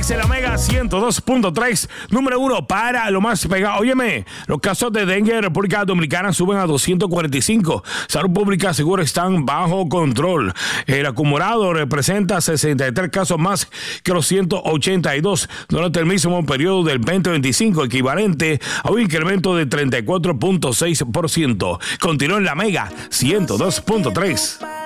Dice la Mega 102.3, número 1 para lo más pegado. Óyeme, los casos de dengue en República Dominicana suben a 245. Salud Pública asegura están bajo control. El acumulado representa 63 casos más que los 182 durante el mismo periodo del 2025, equivalente a un incremento de 34.6%. Continúa en la Mega 102.3.